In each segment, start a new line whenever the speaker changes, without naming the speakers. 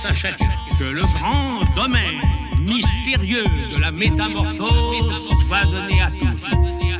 Sachez que le grand domaine mystérieux de la métamorphose va donner à tous.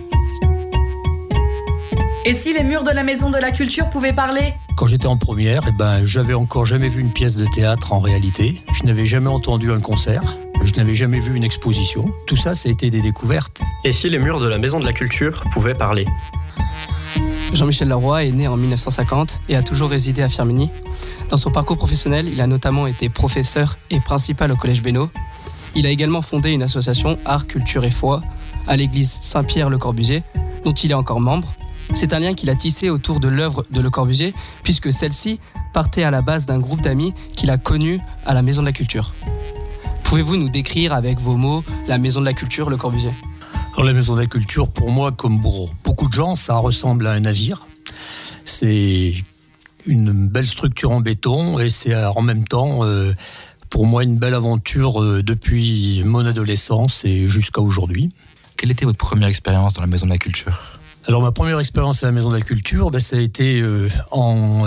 Et si les murs de la Maison de la Culture pouvaient parler ?
Quand j'étais en première, j'avais encore jamais vu une pièce de théâtre en réalité. Je n'avais jamais entendu un concert. Je n'avais jamais vu une exposition. Tout ça, ça a été des découvertes.
Et si les murs de la Maison de la Culture pouvaient parler ?
Jean-Michel Leroy est né en 1950 et a toujours résidé à Firminy. Dans son parcours professionnel, il a notamment été professeur et principal au Collège Bénaud. Il a également fondé une association Art, Culture et Foi à l'église Saint-Pierre-Le-Corbusier, dont il est encore membre. C'est un lien qu'il a tissé autour de l'œuvre de Le Corbusier, puisque celle-ci partait à la base d'un groupe d'amis qu'il a connu à la Maison de la Culture. Pouvez-vous nous décrire avec vos mots la Maison de la Culture, Le Corbusier ?
Alors, la Maison de la Culture, pour moi, comme pour beaucoup de gens, ça ressemble à un navire. C'est une belle structure en béton et c'est en même temps, pour moi, une belle aventure depuis mon adolescence et jusqu'à aujourd'hui.
Quelle était votre première expérience dans la Maison de la Culture ?
Alors, ma première expérience à la Maison de la Culture, ça a été en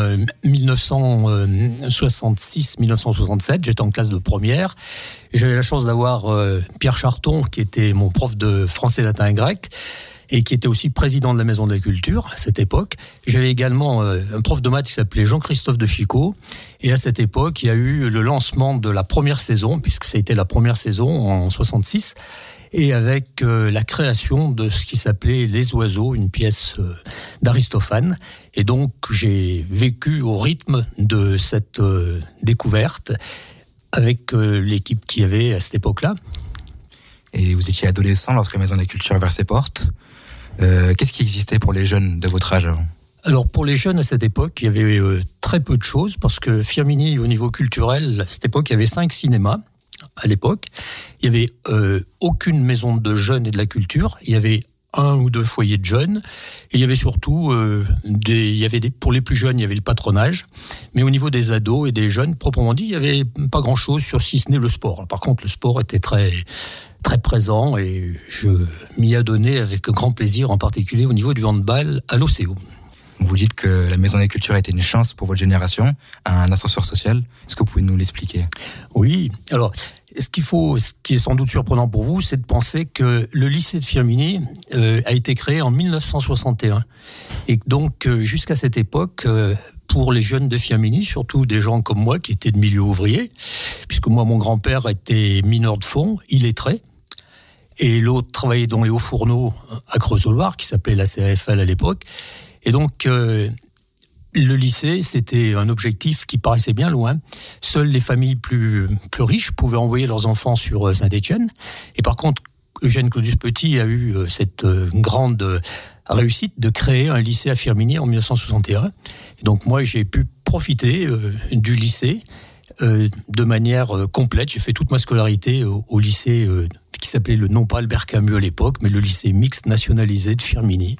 1966-1967. J'étais en classe de première. Et j'avais la chance d'avoir Pierre Charton, qui était mon prof de français, latin et grec, et qui était aussi président de la Maison de la Culture à cette époque. J'avais également un prof de maths qui s'appelait Jean-Christophe de Chicot. Et à cette époque, il y a eu le lancement de la première saison, puisque ça a été la première saison en 66. Et avec la création de ce qui s'appelait Les Oiseaux, une pièce d'Aristophane. Et donc, j'ai vécu au rythme de cette découverte avec l'équipe qu'il y avait à cette époque-là.
Et vous étiez adolescent lorsque la Maison de la Culture a ouvert ses portes. Qu'est-ce qui existait pour les jeunes de votre âge avant ?
Alors, pour les jeunes à cette époque, il y avait très peu de choses, parce que Firminy, au niveau culturel, à cette époque, il y avait 5 cinémas. À l'époque, il n'y avait aucune maison de jeunes et de la culture. Il y avait 1 ou 2 foyers de jeunes. Et il y avait surtout, pour les plus jeunes, il y avait le patronage. Mais au niveau des ados et des jeunes, proprement dit, il n'y avait pas grand-chose si ce n'est le sport. Alors, par contre, le sport était très, très présent et je m'y adonnais avec grand plaisir, en particulier au niveau du handball à l'Océo.
Vous dites que la Maison de la Culture a été une chance pour votre génération, un ascenseur social. Est-ce que vous pouvez nous l'expliquer ?
Oui, alors ce qui est sans doute surprenant pour vous, c'est de penser que le lycée de Firminy a été créé en 1961. Et donc, jusqu'à cette époque, pour les jeunes de Firminy, surtout des gens comme moi qui étaient de milieu ouvrier, puisque moi, mon grand-père était mineur de fond, illettré, et l'autre travaillait dans les hauts fourneaux à Creusot-Loire, qui s'appelait la CAFL à l'époque. Et donc, le lycée, c'était un objectif qui paraissait bien loin. Seules les familles plus riches pouvaient envoyer leurs enfants sur Saint-Étienne. Et par contre, Eugène Claudius Petit a eu cette grande réussite de créer un lycée à Firminy en 1961. Et donc, moi, j'ai pu profiter du lycée de manière complète. J'ai fait toute ma scolarité au lycée qui s'appelait non pas Albert Camus à l'époque, mais le lycée mixte nationalisé de Firminy.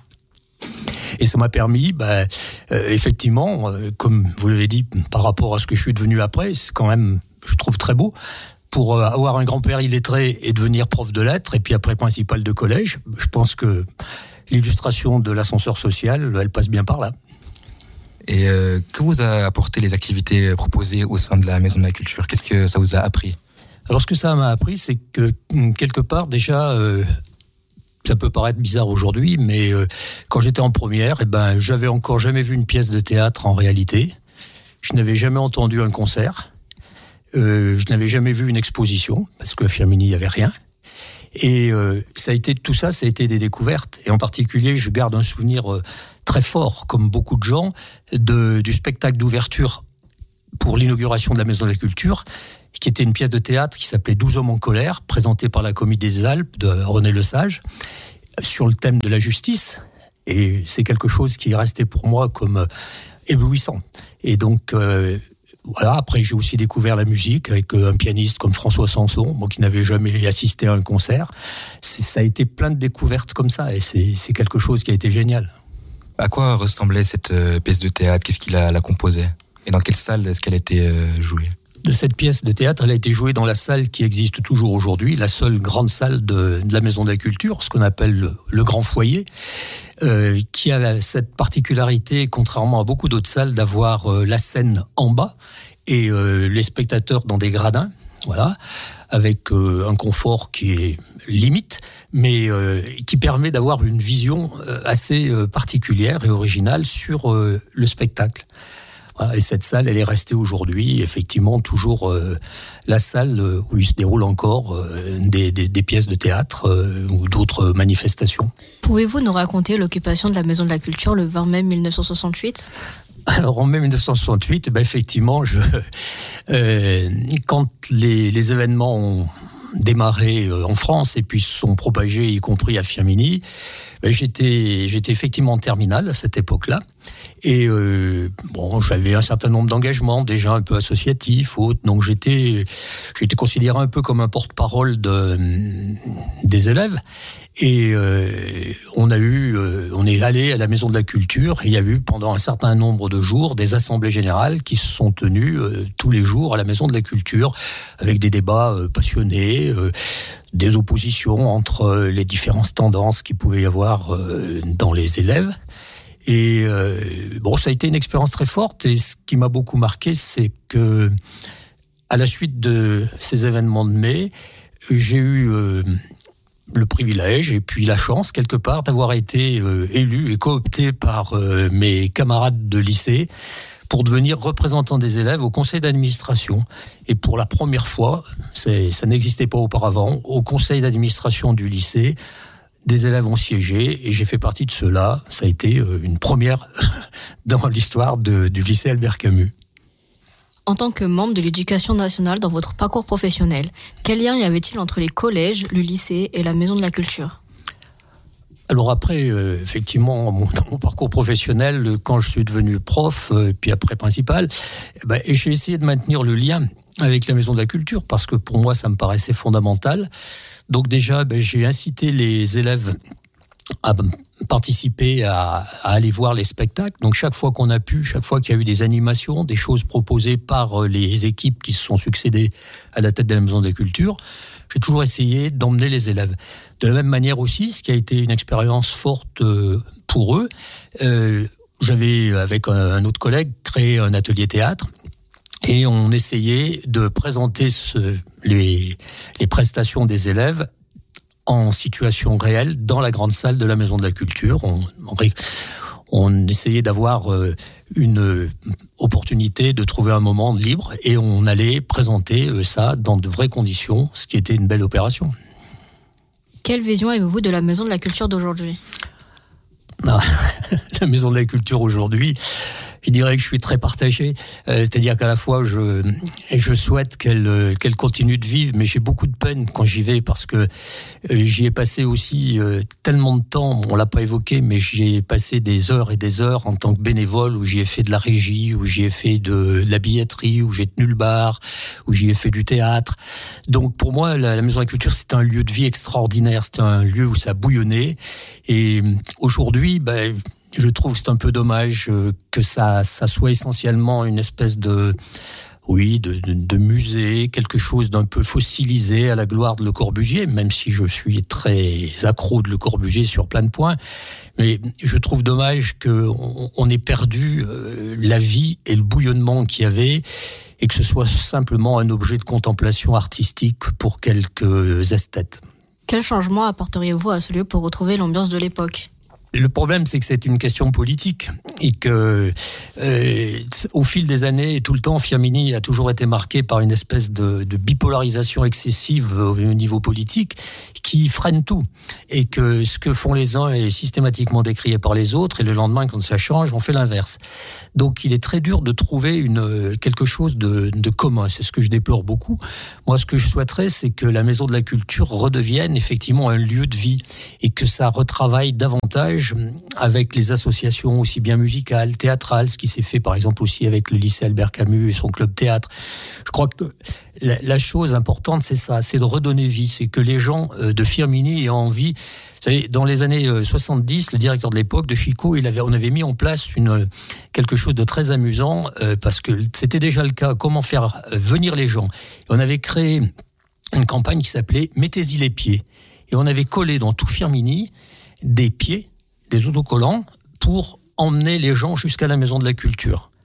Et ça m'a permis, effectivement, comme vous l'avez dit, par rapport à ce que je suis devenu après, c'est quand même, je trouve, très beau. Pour avoir un grand-père illettré et devenir prof de lettres, et puis après principal de collège, je pense que l'illustration de l'ascenseur social, elle passe bien par là.
Et que vous a apporté les activités proposées au sein de la Maison de la Culture ? Qu'est-ce que ça vous a appris ?
Alors, ce que ça m'a appris, c'est que, quelque part, déjà... ça peut paraître bizarre aujourd'hui, mais quand j'étais en première, j'avais encore jamais vu une pièce de théâtre en réalité. Je n'avais jamais entendu un concert. Je n'avais jamais vu une exposition, parce qu'à Firminy, il n'y avait rien. Et tout ça, ça a été des découvertes. Et en particulier, je garde un souvenir très fort, comme beaucoup de gens, du spectacle d'ouverture pour l'inauguration de la Maison de la Culture, qui était une pièce de théâtre qui s'appelait 12 hommes en colère, présentée par la Comédie des Alpes de René Lesage, sur le thème de la justice. Et c'est quelque chose qui est resté pour moi comme éblouissant. Et donc, voilà, après j'ai aussi découvert la musique avec un pianiste comme François Sanson, moi qui n'avais jamais assisté à un concert. Ça a été plein de découvertes comme ça, et c'est quelque chose qui a été génial.
À quoi ressemblait cette pièce de théâtre ? Qu'est-ce qui la composait ? Et dans quelle salle est-ce qu'elle a été jouée ?
De cette pièce de théâtre, elle a été jouée dans la salle qui existe toujours aujourd'hui, la seule grande salle de la Maison de la Culture, ce qu'on appelle le grand foyer, qui a cette particularité, contrairement à beaucoup d'autres salles, d'avoir la scène en bas et les spectateurs dans des gradins, voilà, avec un confort qui est limite, mais qui permet d'avoir une vision assez particulière et originale sur le spectacle. Voilà, et cette salle, elle est restée aujourd'hui, effectivement, toujours la salle où il se déroule encore des pièces de théâtre ou d'autres manifestations.
Pouvez-vous nous raconter l'occupation de la Maison de la Culture le 20 mai 1968 ?
Alors, en mai 1968, effectivement, quand les événements ont démarré en France et puis se sont propagés, y compris à Firminy, j'étais effectivement en terminale à cette époque-là. Et j'avais un certain nombre d'engagements, déjà un peu associatifs, autres. Donc j'étais considéré un peu comme un porte-parole des élèves. Et on est allé à la Maison de la Culture. Et il y a eu pendant un certain nombre de jours des assemblées générales qui se sont tenues tous les jours à la Maison de la Culture, avec des débats passionnés, des oppositions entre les différentes tendances qu'il pouvait y avoir dans les élèves. Et ça a été une expérience très forte. Et ce qui m'a beaucoup marqué, c'est que à la suite de ces événements de mai, j'ai eu le privilège et puis la chance, quelque part, d'avoir été élu et coopté par mes camarades de lycée pour devenir représentant des élèves au conseil d'administration. Et pour la première fois, ça n'existait pas auparavant, au conseil d'administration du lycée, des élèves ont siégé et j'ai fait partie de ceux-là. Ça a été une première dans l'histoire du lycée Albert Camus.
En tant que membre de l'éducation nationale dans votre parcours professionnel, quel lien y avait-il entre les collèges, le lycée et la Maison de la Culture ?
Alors après, effectivement, dans mon parcours professionnel, quand je suis devenu prof, puis après principal, j'ai essayé de maintenir le lien avec la Maison de la Culture parce que pour moi, ça me paraissait fondamental. Donc déjà, j'ai incité les élèves à participer, à aller voir les spectacles. Donc chaque fois qu'on a pu, chaque fois qu'il y a eu des animations, des choses proposées par les équipes qui se sont succédées à la tête de la Maison de la Culture, j'ai toujours essayé d'emmener les élèves. De la même manière aussi, ce qui a été une expérience forte pour eux, j'avais, avec un autre collègue, créé un atelier théâtre et on essayait de présenter les prestations des élèves en situation réelle dans la grande salle de la Maison de la Culture. On essayait d'avoir une opportunité de trouver un moment libre et on allait présenter ça dans de vraies conditions, ce qui était une belle opération.
Quelle vision avez-vous de la Maison de la Culture d'aujourd'hui ?
La Maison de la Culture aujourd'hui, je dirais que je suis très partagé. C'est-à-dire qu'à la fois, je souhaite qu'elle continue de vivre, mais j'ai beaucoup de peine quand j'y vais parce que j'y ai passé aussi tellement de temps. On l'a pas évoqué, mais j'y ai passé des heures et des heures en tant que bénévole, où j'y ai fait de la régie, où j'y ai fait de la billetterie, où j'ai tenu le bar, où j'y ai fait du théâtre. Donc pour moi, la Maison de la Culture, c'est un lieu de vie extraordinaire. C'est un lieu où ça bouillonnait. Et aujourd'hui, je trouve que c'est un peu dommage que ça soit essentiellement une espèce de musée, quelque chose d'un peu fossilisé à la gloire de Le Corbusier, même si je suis très accro de Le Corbusier sur plein de points. Mais je trouve dommage qu'on ait perdu la vie et le bouillonnement qu'il y avait et que ce soit simplement un objet de contemplation artistique pour quelques esthètes.
Quel changement apporteriez-vous à ce lieu pour retrouver l'ambiance de l'époque ?
Le problème, c'est que c'est une question politique et que, au fil des années, tout le temps, Firminy a toujours été marqué par une espèce de bipolarisation excessive au niveau politique qui freine tout. Et que ce que font les uns est systématiquement décrié par les autres et le lendemain, quand ça change, on fait l'inverse. Donc, il est très dur de trouver quelque chose de commun. C'est ce que je déplore beaucoup. Moi, ce que je souhaiterais, c'est que la Maison de la Culture redevienne effectivement un lieu de vie et que ça retravaille davantage avec les associations aussi bien musicales, théâtrales, ce qui s'est fait par exemple aussi avec le lycée Albert Camus et son club théâtre. Je crois que la chose importante, c'est ça, c'est de redonner vie, c'est que les gens de Firminy aient envie. Vous savez, dans les années 70, le directeur de l'époque, de Chico, on avait mis en place quelque chose de très amusant, parce que c'était déjà le cas, comment faire venir les gens. Et on avait créé une campagne qui s'appelait « Mettez-y les pieds ». Et on avait collé dans tout Firminy des pieds, des autocollants, pour emmener les gens jusqu'à la Maison de la Culture.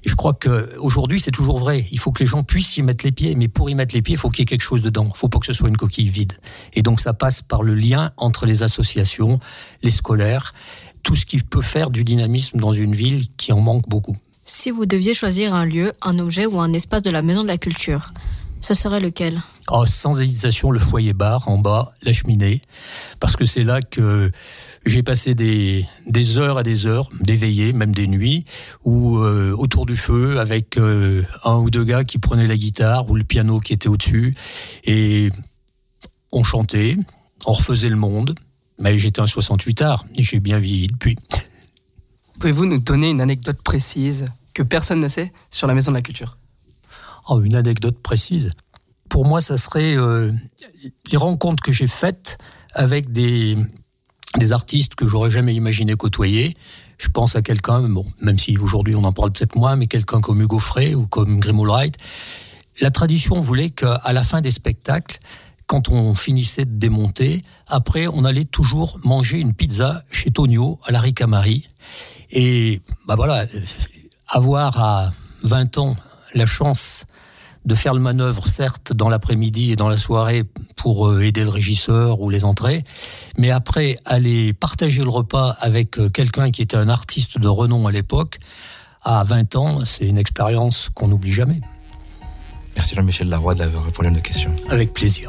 je crois qu'aujourd'hui, c'est toujours vrai. Il faut que les gens puissent y mettre les pieds, mais pour y mettre les pieds, il faut qu'il y ait quelque chose dedans. Il ne faut pas que ce soit une coquille vide. Et donc, ça passe par le lien entre les associations, les scolaires, tout ce qui peut faire du dynamisme dans une ville qui en manque beaucoup.
Si vous deviez choisir un lieu, un objet ou un espace de la Maison de la Culture, ce serait lequel ?
Sans hésitation, le foyer bar, en bas, la cheminée, parce que c'est là que j'ai passé des heures et des heures, des veillées, même des nuits, où autour du feu, avec un ou deux gars qui prenaient la guitare ou le piano qui était au-dessus, et on chantait, on refaisait le monde. Mais j'étais un 68ard, et j'ai bien vieilli depuis.
Pouvez-vous nous donner une anecdote précise que personne ne sait sur la Maison de la Culture ?
Une anecdote précise. Pour moi, ça serait les rencontres que j'ai faites avec des artistes que j'aurais jamais imaginé côtoyer. Je pense à quelqu'un, même si aujourd'hui on en parle peut-être moins, mais quelqu'un comme Hugo Frey ou comme Grimald Wright. La tradition voulait qu'à la fin des spectacles, quand on finissait de démonter, après on allait toujours manger une pizza chez Tonio à la Ricamari. Et avoir à 20 ans la chance de faire le manœuvre, certes, dans l'après-midi et dans la soirée pour aider le régisseur ou les entrées, mais après, aller partager le repas avec quelqu'un qui était un artiste de renom à l'époque, à 20 ans, c'est une expérience qu'on n'oublie jamais.
Merci Jean-Michel Laroy d'avoir répondu à nos questions.
Avec plaisir.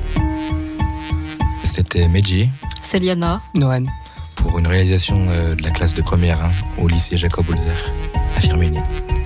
C'était Medji.
C'est Liana.
Noan.
Pour une réalisation de la classe de première au lycée Jacob Holzer à Firminy.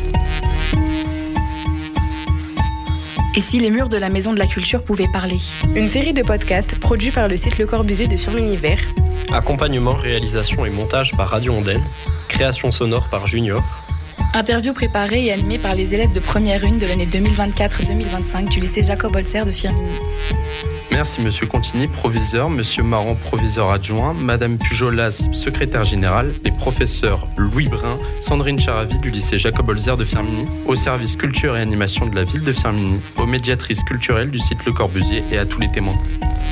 Et si les murs de la Maison de la Culture pouvaient parler ?
Une série de podcasts produits par le site Le Corbusier de Firminy Vert.
Accompagnement, réalisation et montage par Radio Ondaine. Création sonore par Junior.
Interview préparée et animée par les élèves de première une de l'année 2024-2025 du lycée Jacob Holzer de Firminy.
Merci Monsieur Contini, proviseur, Monsieur Marant, proviseur adjoint, Madame Pujolas, secrétaire générale, les professeurs Louis Brun, Sandrine Charavi du lycée Jacob Holzer de Firminy, au service culture et animation de la ville de Firminy, aux médiatrices culturelles du site Le Corbusier et à tous les témoins.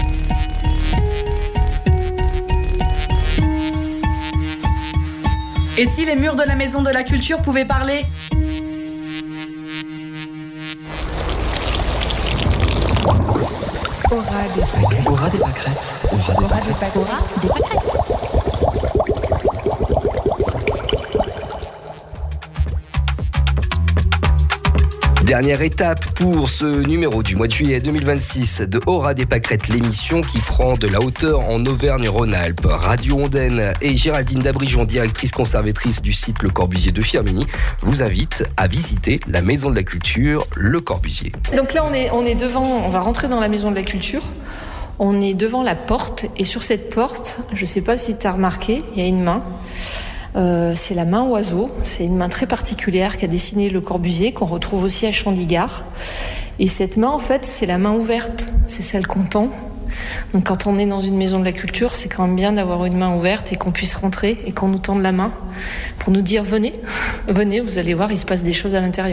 Et si les murs de la Maison de la Culture pouvaient parler ?
Aura des pâquerettes. Aura des pâquerettes.
Dernière étape pour ce numéro du mois de juillet 2026 de Aura des pâquerettes, l'émission qui prend de la hauteur en Auvergne-Rhône-Alpes. Radio Ondaine et Géraldine Dabrigeon, directrice conservatrice du site Le Corbusier de Firminy, vous invitent à visiter la Maison de la Culture, Le Corbusier.
Donc là, on est devant, on va rentrer dans la Maison de la Culture. On est devant la porte et sur cette porte, je ne sais pas si tu as remarqué, il y a une main. C'est la main oiseau, c'est une main très particulière qu'a dessinée Le Corbusier, qu'on retrouve aussi à Chandigard. Et cette main, en fait, c'est la main ouverte, c'est celle qu'on tend. Donc quand on est dans une maison de la culture, c'est quand même bien d'avoir une main ouverte et qu'on puisse rentrer et qu'on nous tende la main pour nous dire « Venez, venez, vous allez voir, il se passe des choses à l'intérieur ».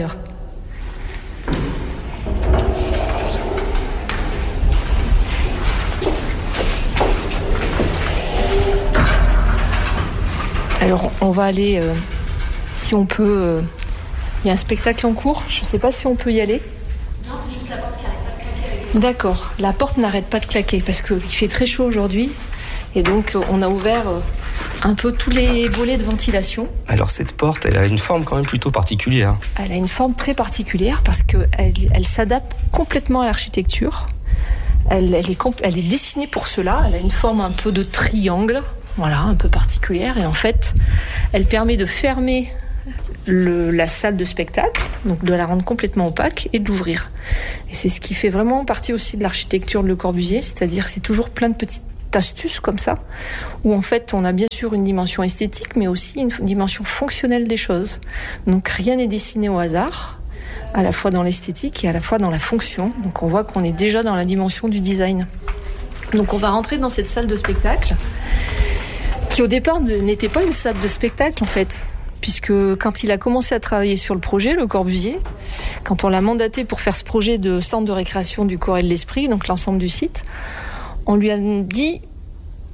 Alors, on va aller, si on peut... Il y a un spectacle en cours, je ne sais pas si on peut y aller.
Non, c'est juste la porte qui n'arrête pas de claquer.
D'accord, la porte n'arrête pas de claquer parce qu'il fait très chaud aujourd'hui. Et donc, on a ouvert un peu tous les volets de ventilation.
Alors, cette porte, elle a une forme quand même plutôt particulière.
Elle a une forme très particulière parce qu'elle s'adapte complètement à l'architecture. Elle est dessinée pour cela. Elle a une forme un peu de triangle. Voilà, un peu particulière. Et en fait, elle permet de fermer la salle de spectacle, donc de la rendre complètement opaque et de l'ouvrir. Et c'est ce qui fait vraiment partie aussi de l'architecture de Le Corbusier, c'est-à-dire c'est toujours plein de petites astuces comme ça, où en fait on a bien sûr une dimension esthétique, mais aussi une dimension fonctionnelle des choses. Donc rien n'est dessiné au hasard, à la fois dans l'esthétique et à la fois dans la fonction. Donc on voit qu'on est déjà dans la dimension du design. Donc on va rentrer dans cette salle de spectacle, qui au départ n'était pas une salle de spectacle en fait, puisque quand il a commencé à travailler sur le projet, Le Corbusier, quand on l'a mandaté pour faire ce projet de centre de récréation du corps et de l'esprit, donc l'ensemble du site, on lui a dit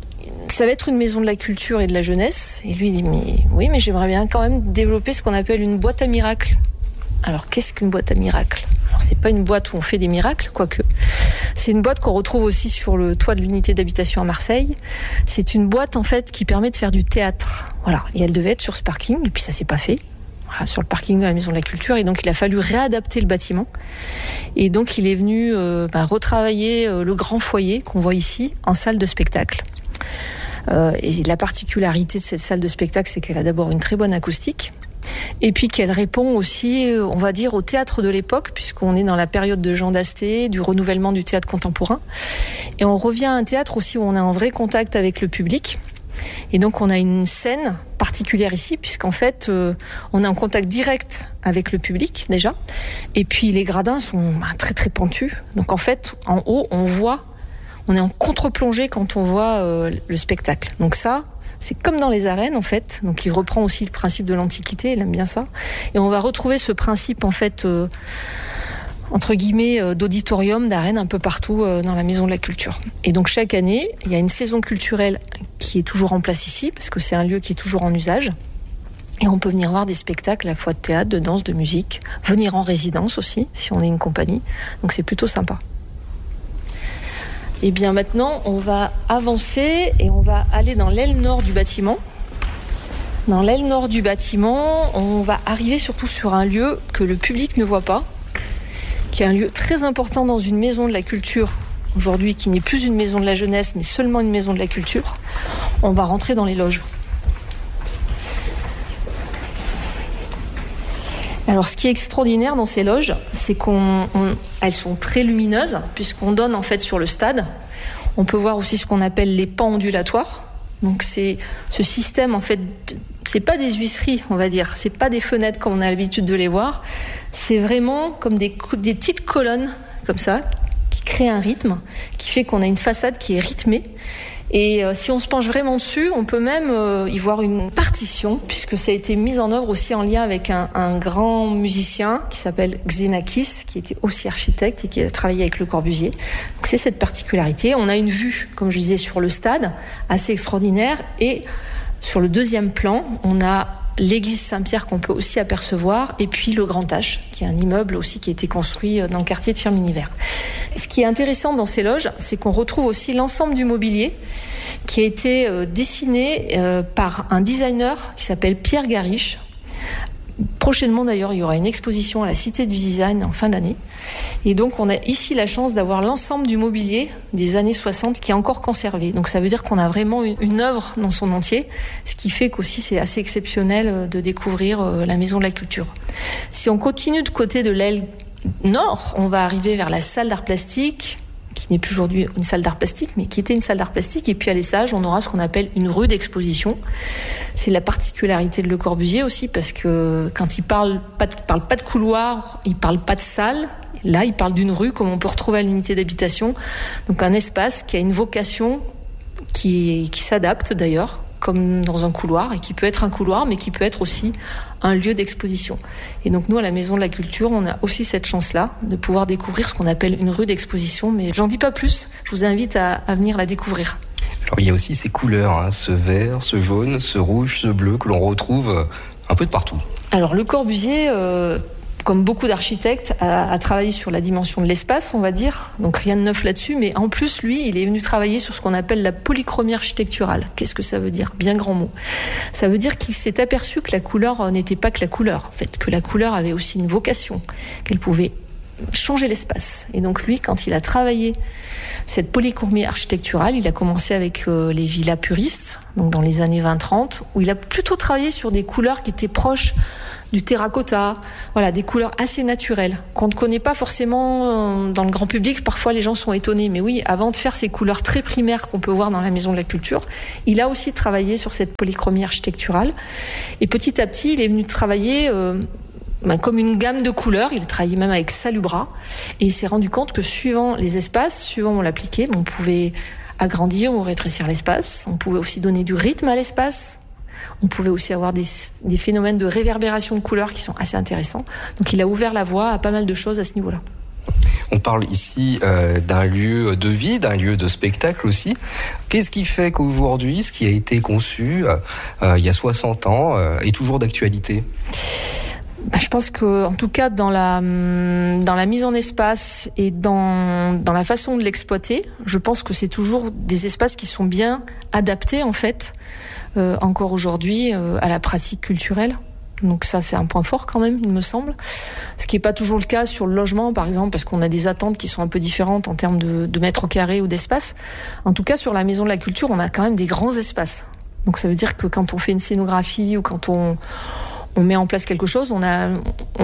ça va être une maison de la culture et de la jeunesse. Et lui il dit, mais j'aimerais bien quand même développer ce qu'on appelle une boîte à miracles. Alors, qu'est-ce qu'une boîte à miracles ? Alors, c'est pas une boîte où on fait des miracles, quoique. C'est une boîte qu'on retrouve aussi sur le toit de l'unité d'habitation à Marseille. C'est une boîte, en fait, qui permet de faire du théâtre. Voilà. Et elle devait être sur ce parking, et puis ça s'est pas fait. Voilà, sur le parking de la Maison de la Culture. Et donc, il a fallu réadapter le bâtiment. Et donc, il est venu retravailler le grand foyer qu'on voit ici en salle de spectacle. Et la particularité de cette salle de spectacle, c'est qu'elle a d'abord une très bonne acoustique. Et puis qu'elle répond aussi, on va dire, au théâtre de l'époque, puisqu'on est dans la période de Jean Dasté, du renouvellement du théâtre contemporain. Et on revient à un théâtre aussi où on est en vrai contact avec le public. Et donc on a une scène particulière ici, puisqu'en fait, on est en contact direct avec le public déjà. Et puis les gradins sont très très pentus. Donc en fait, en haut, on est en contre-plongée quand on voit le spectacle. Donc ça, c'est comme dans les arènes, en fait. Donc, il reprend aussi le principe de l'Antiquité. Il aime bien ça. Et on va retrouver ce principe, en fait, entre guillemets, d'auditorium, d'arène un peu partout dans la Maison de la Culture. Et donc, chaque année, il y a une saison culturelle qui est toujours en place ici, parce que c'est un lieu qui est toujours en usage. Et on peut venir voir des spectacles à la fois de théâtre, de danse, de musique. Venir en résidence aussi, si on est une compagnie. Donc, c'est plutôt sympa. Et bien maintenant, on va avancer et on va aller dans l'aile nord du bâtiment. Dans l'aile nord du bâtiment, on va arriver surtout sur un lieu que le public ne voit pas, qui est un lieu très important dans une maison de la culture, aujourd'hui qui n'est plus une maison de la jeunesse, mais seulement une maison de la culture. On va rentrer dans les loges. Alors, ce qui est extraordinaire dans ces loges, c'est qu'elles sont très lumineuses, puisqu'on donne en fait sur le stade. On peut voir aussi ce qu'on appelle les pans ondulatoires. Donc, c'est ce système, en fait, c'est pas des huisseries, on va dire. C'est pas des fenêtres comme on a l'habitude de les voir. C'est vraiment comme des petites colonnes, comme ça, qui créent un rythme, qui fait qu'on a une façade qui est rythmée. Et si on se penche vraiment dessus, on peut même y voir une partition, puisque ça a été mis en œuvre aussi en lien avec un grand musicien qui s'appelle Xenakis, qui était aussi architecte et qui a travaillé avec Le Corbusier. Donc c'est cette particularité. On a une vue, comme je disais, sur le stade, assez extraordinaire. Et sur le deuxième plan, on a l'église Saint-Pierre qu'on peut aussi apercevoir, et puis le Grand H, qui est un immeuble aussi qui a été construit dans le quartier de Firminy-Vert. Ce qui est intéressant dans ces loges, c'est qu'on retrouve aussi l'ensemble du mobilier qui a été dessiné par un designer qui s'appelle Pierre Gariche. Prochainement d'ailleurs, il y aura une exposition à la Cité du Design en fin d'année. Et donc on a ici la chance d'avoir l'ensemble du mobilier des années 60 qui est encore conservé. Donc ça veut dire qu'on a vraiment une œuvre dans son entier, ce qui fait qu'aussi c'est assez exceptionnel de découvrir la Maison de la Culture. Si on continue de côté de l'aile nord, on va arriver vers la salle d'art plastique, qui n'est plus aujourd'hui une salle d'art plastique, mais qui était une salle d'art plastique. Et puis à l'essage, on aura ce qu'on appelle une rue d'exposition. C'est la particularité de Le Corbusier aussi, parce que quand il parle pas de couloir, il parle pas de salle. Là, il parle d'une rue, comme on peut retrouver à l'unité d'habitation. Donc un espace qui a une vocation qui s'adapte d'ailleurs, comme dans un couloir, et qui peut être un couloir, mais qui peut être aussi un lieu d'exposition. Et donc nous, à la Maison de la Culture, on a aussi cette chance-là de pouvoir découvrir ce qu'on appelle une rue d'exposition, mais j'en dis pas plus, je vous invite à venir la découvrir.
Alors il y a aussi ces couleurs, ce vert, ce jaune, ce rouge, ce bleu, que l'on retrouve un peu de partout.
Alors Le Corbusier, comme beaucoup d'architectes, a travaillé sur la dimension de l'espace, on va dire. Donc rien de neuf là-dessus, mais en plus, lui, il est venu travailler sur ce qu'on appelle la polychromie architecturale. Qu'est-ce que ça veut dire ? Bien grand mot. Ça veut dire qu'il s'est aperçu que la couleur n'était pas que la couleur, en fait, que la couleur avait aussi une vocation, qu'elle pouvait changer l'espace. Et donc lui, quand il a travaillé cette polychromie architecturale, il a commencé avec les villas puristes, donc dans les années 20-30, où il a plutôt travaillé sur des couleurs qui étaient proches du terracotta, voilà, des couleurs assez naturelles, qu'on ne connaît pas forcément dans le grand public. Parfois, les gens sont étonnés. Mais oui, avant de faire ces couleurs très primaires qu'on peut voir dans la Maison de la Culture, il a aussi travaillé sur cette polychromie architecturale. Et petit à petit, il est venu travailler comme une gamme de couleurs. Il a travaillé même avec Salubra. Et il s'est rendu compte que suivant les espaces, suivant où on l'appliquait, on pouvait agrandir ou rétrécir l'espace. On pouvait aussi donner du rythme à l'espace. On pouvait aussi avoir des phénomènes de réverbération de couleurs qui sont assez intéressants. Donc il a ouvert la voie à pas mal de choses à ce niveau-là.
On parle ici d'un lieu de vie, d'un lieu de spectacle aussi. Qu'est-ce qui fait qu'aujourd'hui, ce qui a été conçu il y a 60 ans est toujours d'actualité ?
Je pense que, en tout cas, dans la mise en espace et dans la façon de l'exploiter, je pense que c'est toujours des espaces qui sont bien adaptés, en fait, encore aujourd'hui, à la pratique culturelle. Donc ça, c'est un point fort quand même, il me semble. Ce qui n'est pas toujours le cas sur le logement, par exemple, parce qu'on a des attentes qui sont un peu différentes en termes de mètres carrés ou d'espace. En tout cas, sur la Maison de la Culture, on a quand même des grands espaces. Donc ça veut dire que quand on fait une scénographie ou quand on met en place quelque chose, on a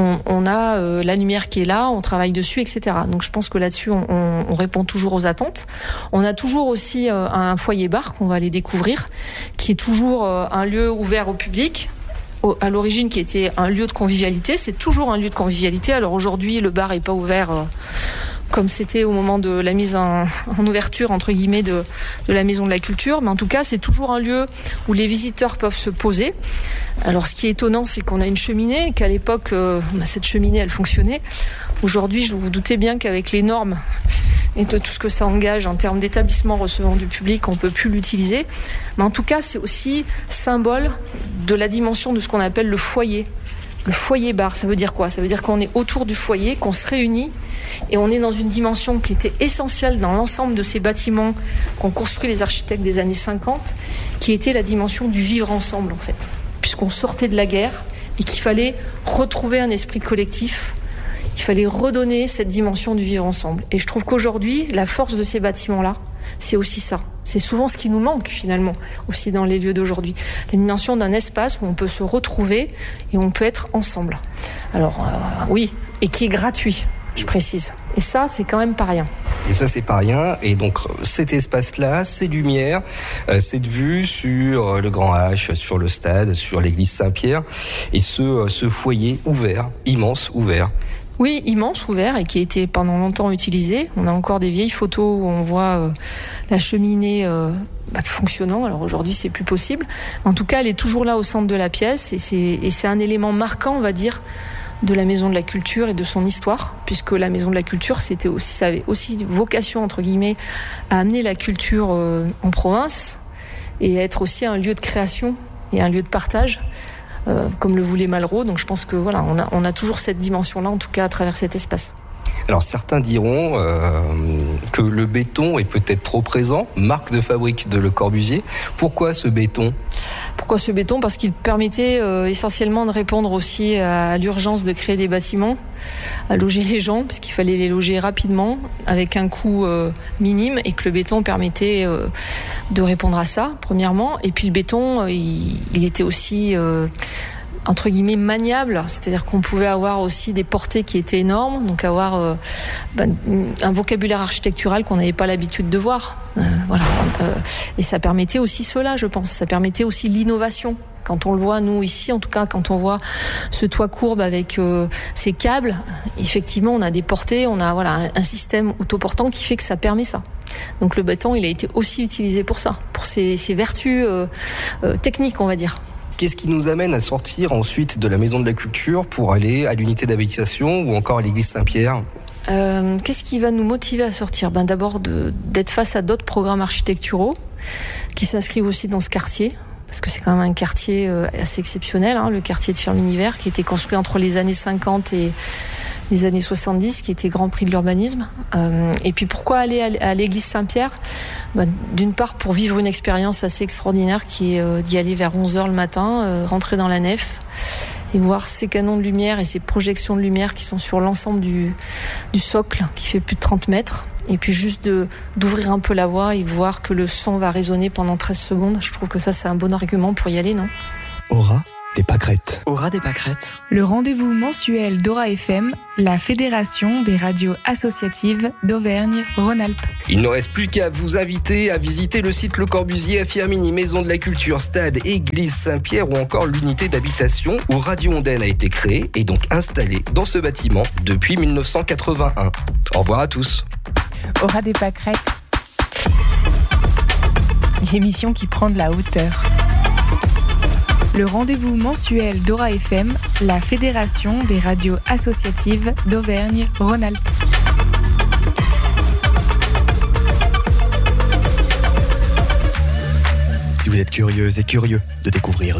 la lumière qui est là, on travaille dessus, etc. Donc je pense que là-dessus, on répond toujours aux attentes. On a toujours aussi un foyer bar qu'on va aller découvrir, qui est toujours un lieu ouvert au public. À l'origine, qui était un lieu de convivialité, c'est toujours un lieu de convivialité. Alors aujourd'hui, le bar est pas ouvert comme c'était au moment de la mise en ouverture, entre guillemets, de la Maison de la Culture. Mais en tout cas, c'est toujours un lieu où les visiteurs peuvent se poser. Alors ce qui est étonnant, c'est qu'on a une cheminée, qu'à l'époque, cette cheminée, elle fonctionnait. Aujourd'hui, je vous doutez bien qu'avec les normes et de tout ce que ça engage en termes d'établissement recevant du public, on ne peut plus l'utiliser. Mais en tout cas, c'est aussi symbole de la dimension de ce qu'on appelle le foyer. Le foyer bar, ça veut dire quoi ? Ça veut dire qu'on est autour du foyer, qu'on se réunit, et on est dans une dimension qui était essentielle dans l'ensemble de ces bâtiments qu'ont construit les architectes des années 50, qui était la dimension du vivre ensemble, en fait. Puisqu'on sortait de la guerre et qu'il fallait retrouver un esprit collectif. Il fallait redonner cette dimension du vivre ensemble. Et je trouve qu'aujourd'hui, la force de ces bâtiments-là, c'est aussi ça. C'est souvent ce qui nous manque, finalement, aussi dans les lieux d'aujourd'hui. La dimension d'un espace où on peut se retrouver et où on peut être ensemble. Alors, oui, et qui est gratuit, je précise. Et ça, c'est quand même pas rien.
Et ça, c'est pas rien. Et donc, cet espace-là, ces lumières, cette vue sur le Grand H, sur le stade, sur l'église Saint-Pierre, et ce foyer ouvert, immense, ouvert.
Oui, immense, ouvert, et qui a été pendant longtemps utilisé. On a encore des vieilles photos où on voit la cheminée fonctionnant. Alors aujourd'hui, c'est plus possible. En tout cas, elle est toujours là au centre de la pièce, et c'est un élément marquant, on va dire, de la Maison de la Culture et de son histoire, puisque la Maison de la Culture, ça avait aussi vocation, entre guillemets, à amener la culture en province, et être aussi un lieu de création et un lieu de partage, comme le voulait Malraux. Donc je pense que voilà, on a toujours cette dimension-là, en tout cas à travers cet espace.
Alors certains diront que le béton est peut-être trop présent, marque de fabrique de Le Corbusier. Pourquoi ce béton ?
Pourquoi ce béton ? Parce qu'il permettait essentiellement de répondre aussi à l'urgence de créer des bâtiments, à loger les gens, parce qu'il fallait les loger rapidement, avec un coût minime, et que le béton permettait de répondre à ça, premièrement. Et puis le béton, il était aussi entre guillemets maniable, c'est-à-dire qu'on pouvait avoir aussi des portées qui étaient énormes, donc avoir un vocabulaire architectural qu'on n'avait pas l'habitude de voir. Et ça permettait aussi cela, je pense. Ça permettait aussi l'innovation. Quand on le voit, nous ici, en tout cas, quand on voit ce toit courbe avec ces câbles, effectivement, on a des portées, on a un système autoportant qui fait que ça permet ça. Donc le béton, il a été aussi utilisé pour ça, pour ses vertus techniques, on va dire.
Qu'est-ce qui nous amène à sortir ensuite de la Maison de la Culture pour aller à l'unité d'habitation ou encore à l'église Saint-Pierre ?
Qu'est-ce qui va nous motiver à sortir ? D'abord d'être face à d'autres programmes architecturaux qui s'inscrivent aussi dans ce quartier, parce que c'est quand même un quartier assez exceptionnel, le quartier de Firminy-Vert, qui a été construit entre les années 50 et les années 70, qui était Grand Prix de l'urbanisme. Et puis pourquoi aller à l'église Saint-Pierre ? D'une part pour vivre une expérience assez extraordinaire qui est d'y aller vers 11h le matin, rentrer dans la nef et voir ces canons de lumière et ces projections de lumière qui sont sur l'ensemble du socle, qui fait plus de 30 mètres. Et puis juste d'ouvrir un peu la voie et voir que le son va résonner pendant 13 secondes. Je trouve que ça, c'est un bon argument pour y aller, non ?
Aura des pâquerettes.
Aura des pâquerettes.
Le rendez-vous mensuel d'Aura FM, la fédération des radios associatives d'Auvergne-Rhône-Alpes.
Il ne reste plus qu'à vous inviter à visiter le site Le Corbusier à Firminy, Maison de la Culture, Stade, Église Saint-Pierre ou encore l'unité d'habitation où Radio Ondaine a été créée et donc installée dans ce bâtiment depuis 1981. Au revoir à tous.
Aura des pâquerettes. L'émission qui prend de la hauteur.
Le rendez-vous mensuel d'Aura FM, la fédération des radios associatives d'Auvergne-Rhône-Alpes.
Si vous êtes curieuse et curieux de découvrir